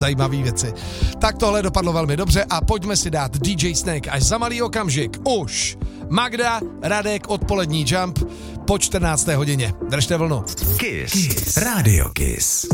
zajímavé věci. Tak tohle dopadlo velmi dobře a pojďme si dát DJ Snake až za malý okamžik. Už Magda, Radek, odpolední Jump po 14. hodině. Držte vlnu. Kiss. Radio Kiss.